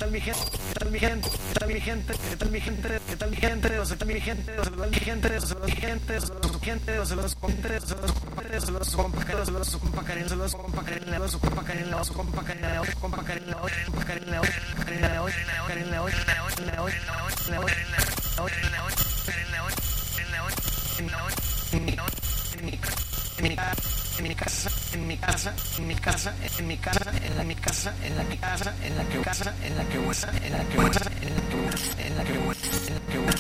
tal mi gente? ¿Qué tal mi gente? ¿Qué tal mi gente? ¿Qué tal mi gente? ¿Qué tal mi gente? O sea, tal mi gente, o sea, mi gente, o sea, los gente, o sea, los gente, o sea, los compadres, o sea, los compadres, o sea, los compacarenes, o los compacarenes, o los compacarenes, los compacarenes, los compacarenes, los compacarenes, los en mi casa, en mi casa, en mi casa, en mi casa, en la mi casa, en la mi casa, en la que casa, en la que usa, en la que usa, en la que usa, en la que usa, en la que usa.